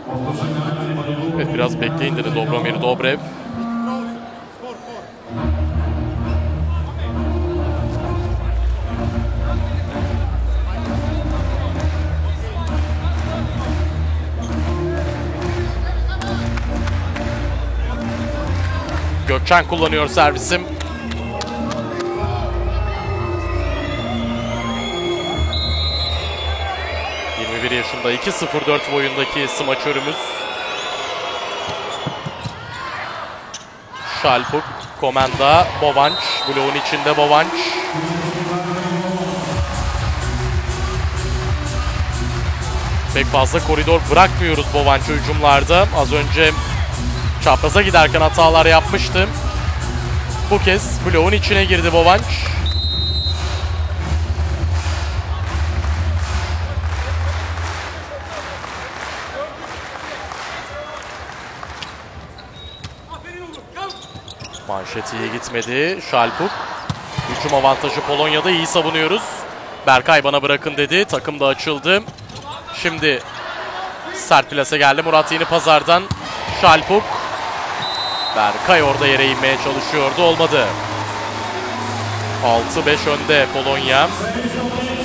Evet, biraz bekleyin dedi Dobromir Dobrev. Gökçen kullanıyor servisim. Yaşında 2.04 boyundaki smaçörümüz. Şalpuk, Komenda, Bovanç. Bloğun içinde Bovanç. Pek fazla koridor bırakmıyoruz Bovanç'a hücumlarda. Az önce çapraza giderken hatalar yapmıştı. Bu kez bloğun içine girdi Bovanç. Manşet iyi gitmedi. Şalpuk. Hücum avantajı Polonya'da, iyi savunuyoruz. Berkay bana bırakın dedi. Takım da açıldı. Şimdi sert plase geldi. Murat Yenipazar'dan. Şalpuk. Berkay orada yere inmeye çalışıyordu. Olmadı. 6-5 önde Polonya.